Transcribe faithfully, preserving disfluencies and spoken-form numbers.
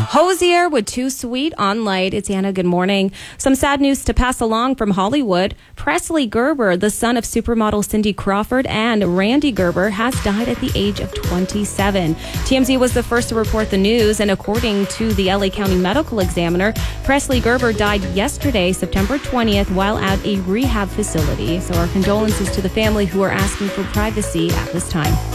Hosier with Too Sweet on Light. It's Anna. Good morning. Some sad news to pass along from Hollywood. Presley Gerber, the son of supermodel Cindy Crawford and Randy Gerber, has died at the age of twenty-seven. T M Z was the first to report the news, and according to the L A County Medical Examiner, Presley Gerber died yesterday, September twentieth, while at a rehab facility. So our condolences to the family, who are asking for privacy at this time.